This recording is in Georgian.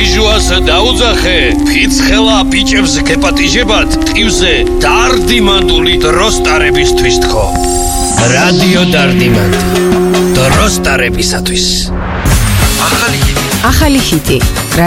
სიჟუას დაუძახე, ფიცხელა ბიჭებს გეპატიჟებათ, ტყივზე დარდიმანდული დროს ტარებისთვის თქო. რადიო დარდიმანდი. დროს ტარებისათვის. ახალი ჰიტი.